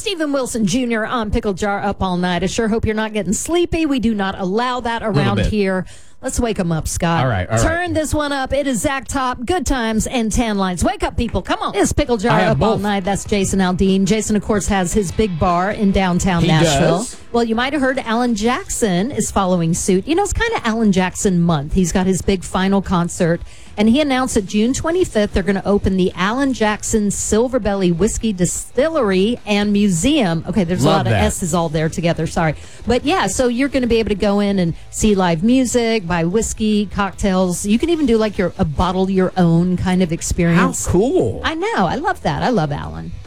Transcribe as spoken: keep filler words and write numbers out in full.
Stephen Wilson Junior on Pickle Jar Up All Night. I sure hope you're not getting sleepy. We do not allow that around here. Let's wake them up, Scott. All right, all Turn right. this one up. It is Zach Top, Good Times, and Tan Lines. Wake up, people. Come on. It's Pickle Jar Up both. All Night. That's Jason Aldean. Jason, of course, has his big bar in downtown He Nashville. does. Well, you might have heard Alan Jackson is following suit. You know, it's kind of Alan Jackson month. He's got his big final concert, and he announced that June twenty-fifth, they're going to open the Alan Jackson Silver Belly Whiskey Distillery and Museum. Okay, there's Love a lot that. of S's all there together. Sorry. But yeah, so you're going to be able to go in and see live music, buy whiskey, cocktails. You can even do like your a bottle your own kind of How experience. cool. I know. I love that. I love Alan.